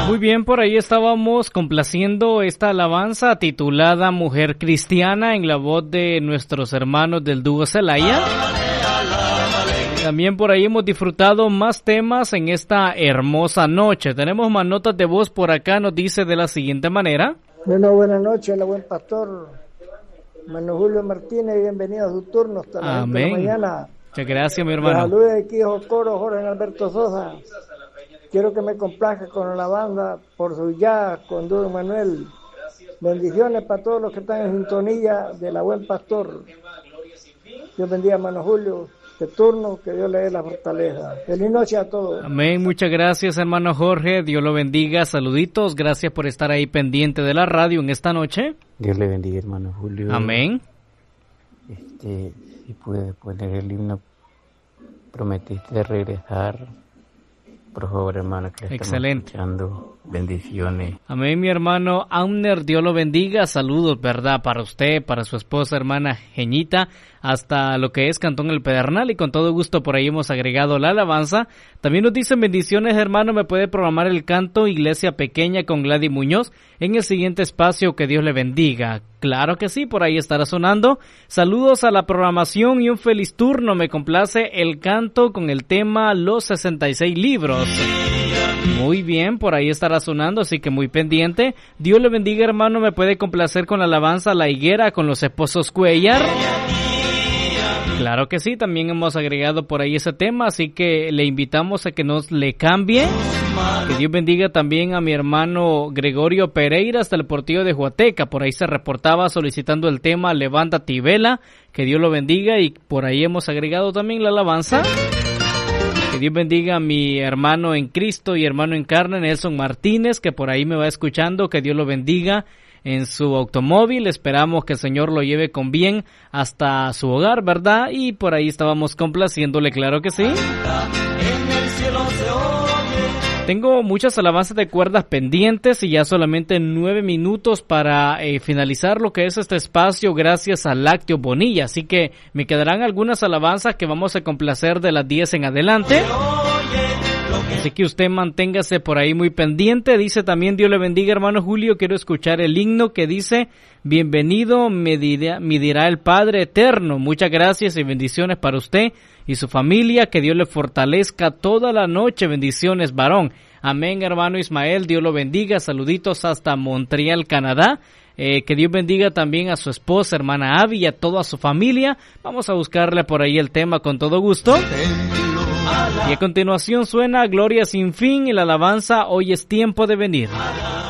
Muy bien, por ahí estábamos complaciendo esta alabanza titulada Mujer Cristiana en la voz de nuestros hermanos del dúo Celaya. También por ahí hemos disfrutado más temas en esta hermosa noche. Tenemos más notas de voz por acá, nos dice de la siguiente manera. Bueno, buenas noches, la buen pastor Hermano Julio Martínez, bienvenido a su turno hasta la mañana. Muchas gracias, mi hermano. Saludos de aquí, Jocoro, Jorge Alberto Sosa. Quiero que me complazca con la banda por su ya, con Duro Manuel. Bendiciones para todos los que están en sintonía de la buen pastor. Dios bendiga, hermano Julio. De turno, que Dios le dé la fortaleza. Feliz noche a todos. Amén, muchas gracias, hermano Jorge, Dios lo bendiga, saluditos, gracias por estar ahí pendiente de la radio en esta noche. Dios le bendiga, hermano Julio. Amén. Si puede poner el himno, prometiste regresar, por favor, hermano, que le estamos escuchando. Bendiciones. Amén, mi hermano Auner, Dios lo bendiga, saludos, ¿verdad? Para usted, para su esposa, hermana Geñita, hasta lo que es Cantón El Pedernal, y con todo gusto por ahí hemos agregado la alabanza. También nos dicen bendiciones, hermano, me puede programar el canto Iglesia Pequeña con Gladys Muñoz en el siguiente espacio, que Dios le bendiga. Claro que sí, por ahí estará sonando. Saludos a la programación y un feliz turno, me complace el canto con el tema Los 66 Libros. Muy bien, por ahí estará sonando, así que muy pendiente. Dios le bendiga, hermano, me puede complacer con la alabanza La Higuera con los esposos Cuellar. Claro que sí, también hemos agregado por ahí ese tema, así que le invitamos a que nos le cambie. Que Dios bendiga también a mi hermano Gregorio Pereira hasta el Portillo de Huateca, por ahí se reportaba solicitando el tema Levántate y Vela, que Dios lo bendiga, y por ahí hemos agregado también la alabanza. Que Dios bendiga a mi hermano en Cristo y hermano en carne, Nelson Martínez, que por ahí me va escuchando, que Dios lo bendiga en su automóvil. Esperamos que el Señor lo lleve con bien hasta su hogar, ¿verdad? Y por ahí estábamos complaciéndole, claro que sí. Tengo muchas alabanzas de cuerdas pendientes y ya solamente 9 minutos para finalizar lo que es este espacio gracias a Lácteo Bonilla. Así que me quedarán algunas alabanzas que vamos a complacer de las 10 en adelante. Así que usted manténgase por ahí muy pendiente. Dice también, Dios le bendiga, hermano Julio, quiero escuchar el himno que dice, bienvenido me dirá el Padre Eterno. Muchas gracias y bendiciones para usted y su familia, que Dios le fortalezca toda la noche. Bendiciones, varón. Amén, hermano Ismael, Dios lo bendiga. Saluditos hasta Montreal, Canadá. Que Dios bendiga también a su esposa, hermana Abby, y a toda su familia. Vamos a buscarle por ahí el tema con todo gusto. Y a continuación suena Gloria sin fin y la alabanza Hoy es tiempo de venir.